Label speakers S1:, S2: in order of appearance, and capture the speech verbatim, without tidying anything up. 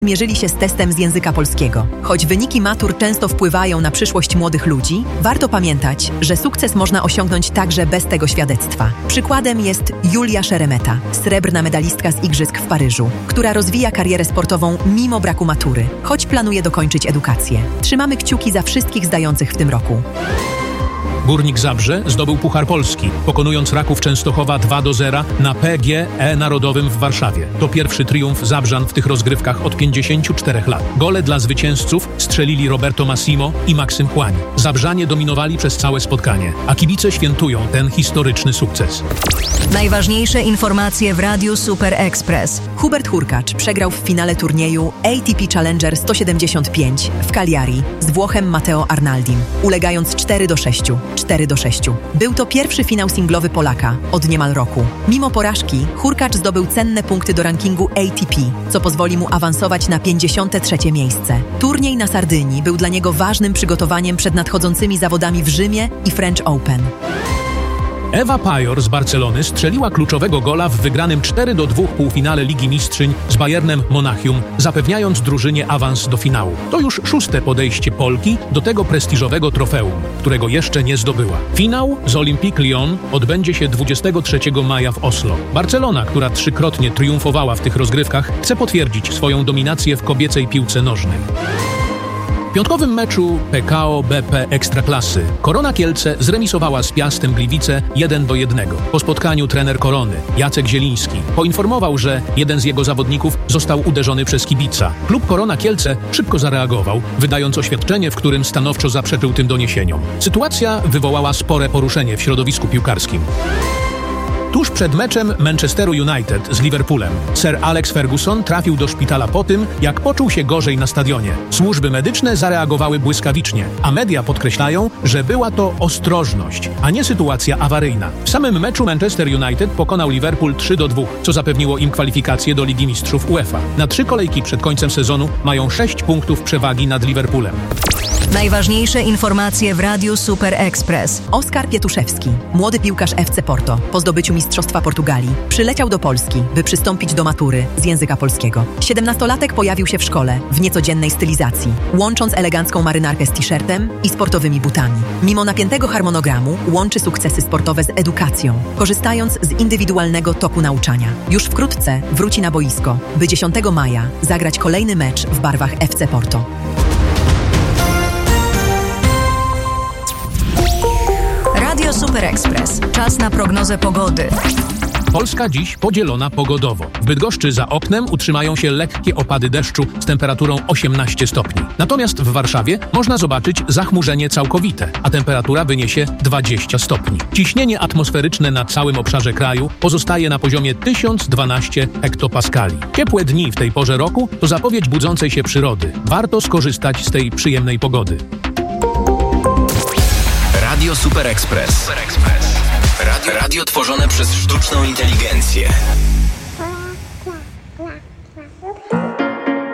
S1: mierzyli się z testem z języka polskiego. Choć wyniki matur często wpływają na przyszłość młodych ludzi, warto pamiętać, że sukces można osiągnąć także bez tego świadectwa. Przykładem jest Julia Szeremeta, srebrna medalistka z Igrzysk w Paryżu, która rozwija karierę sportową mimo braku matury, choć planuje dokończyć edukację. Trzymamy kciuki za wszystkich zdających w tym roku.
S2: Górnik Zabrze zdobył Puchar Polski, pokonując Raków Częstochowa dwa do zera na P G E Narodowym w Warszawie. To pierwszy triumf Zabrzan w tych rozgrywkach od pięćdziesięciu czterech lat. Gole dla zwycięzców strzelili Roberto Massimo i Maksym Chłań. Zabrzanie dominowali przez całe spotkanie, a kibice świętują ten historyczny sukces.
S3: Najważniejsze informacje w Radiu Super Express.
S1: Hubert Hurkacz przegrał w finale turnieju A T P Challenger sto siedemdziesiąt pięć w Cagliari z Włochem Matteo Arnaldim, ulegając cztery do sześciu. cztery do sześciu. Był to pierwszy finał singlowy Polaka od niemal roku. Mimo porażki, Hurkacz zdobył cenne punkty do rankingu A T P, co pozwoli mu awansować na pięćdziesiąte trzecie miejsce. Turniej na Sardynii był dla niego ważnym przygotowaniem przed nadchodzącymi zawodami w Rzymie i French Open.
S2: Ewa Pajor z Barcelony strzeliła kluczowego gola w wygranym cztery do dwóch półfinale Ligi Mistrzyń z Bayernem Monachium, zapewniając drużynie awans do finału. To już szóste podejście Polki do tego prestiżowego trofeum, którego jeszcze nie zdobyła. Finał z Olympique Lyon odbędzie się dwudziestego trzeciego maja w Oslo. Barcelona, która trzykrotnie triumfowała w tych rozgrywkach, chce potwierdzić swoją dominację w kobiecej piłce nożnej. W piątkowym meczu P K O B P Ekstraklasy Korona Kielce zremisowała z Piastem Gliwice jeden do jednego. Po spotkaniu trener Korony, Jacek Zieliński, poinformował, że jeden z jego zawodników został uderzony przez kibica. Klub Korona Kielce szybko zareagował, wydając oświadczenie, w którym stanowczo zaprzeczył tym doniesieniom. Sytuacja wywołała spore poruszenie w środowisku piłkarskim. Tuż przed meczem Manchesteru United z Liverpoolem Sir Alex Ferguson trafił do szpitala po tym, jak poczuł się gorzej na stadionie. Służby medyczne zareagowały błyskawicznie, a media podkreślają, że była to ostrożność, a nie sytuacja awaryjna. W samym meczu Manchester United pokonał Liverpool trzy do dwóch, co zapewniło im kwalifikację do Ligi Mistrzów UEFA. Na trzy kolejki przed końcem sezonu mają sześć punktów przewagi nad Liverpoolem.
S3: Najważniejsze informacje w Radiu Super Express.
S1: Oskar Pietuszewski, młody piłkarz F C Porto, po zdobyciu Mistrzostwa Portugalii, przyleciał do Polski, by przystąpić do matury z języka polskiego. Siedemnastolatek pojawił się w szkole w niecodziennej stylizacji, łącząc elegancką marynarkę z t-shirtem i sportowymi butami. Mimo napiętego harmonogramu łączy sukcesy sportowe z edukacją, korzystając z indywidualnego toku nauczania. Już wkrótce wróci na boisko, by dziesiątego maja zagrać kolejny mecz w barwach F C Porto.
S3: Radio Super Express. Czas na prognozę pogody.
S2: Polska dziś podzielona pogodowo. W Bydgoszczy za oknem utrzymają się lekkie opady deszczu z temperaturą osiemnaście stopni. Natomiast w Warszawie można zobaczyć zachmurzenie całkowite, a temperatura wyniesie dwadzieścia stopni. Ciśnienie atmosferyczne na całym obszarze kraju pozostaje na poziomie tysiąc dwanaście hektopaskali. Ciepłe dni w tej porze roku to zapowiedź budzącej się przyrody. Warto skorzystać z tej przyjemnej pogody.
S4: Radio Super Express. Radio, radio tworzone przez sztuczną inteligencję.